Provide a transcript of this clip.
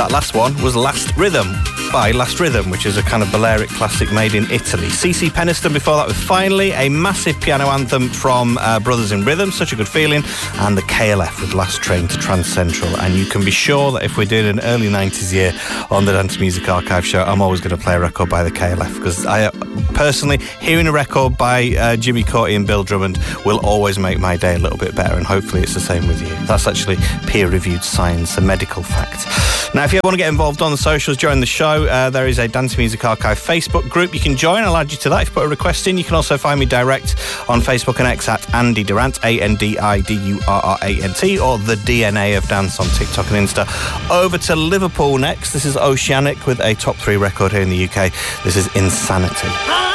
That last one was Last Rhythm by Last Rhythm, which is a kind of Balearic classic made in Italy. CeCe Peniston before that with Finally, a massive piano anthem from Brothers in Rhythm, Such a Good Feeling, and the KLF with Last Train to Trans Central. And you can be sure that if we're doing an early 90s year on the Dance Music Archive show, I'm always going to play a record by the KLF, because I personally, hearing a record by Jimmy Cauty and Bill Drummond will always make my day a little bit better, and hopefully it's the same with you. That's actually peer-reviewed science, a medical fact. Now, if you want to get involved on the socials during the show, there is a Dance Music Archive Facebook group you can join. I'll add you to that if you put a request in. You can also find me direct on Facebook and X at Andy Durant, ANDIDURRANT, or the DNA of Dance on TikTok and Insta. Over to Liverpool next. This is Oceanic with a top 3 record here in the UK. This is Insanity.